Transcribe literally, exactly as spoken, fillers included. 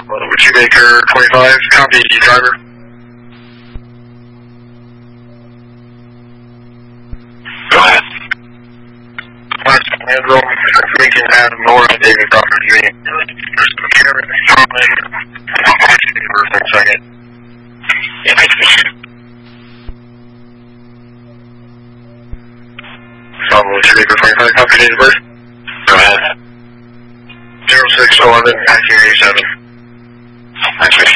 Two Baker twenty-five, copy driver. Go ahead. Last land roll, Lincoln Adam Nora, David Crawford, Union. Karen, Tomlin, first and second. Yeah, nice to meet you. Bravo, two Baker twenty-five, copy date of birth. Go ahead. zero six eleven nineteen eighty-seven. Nice to meet you.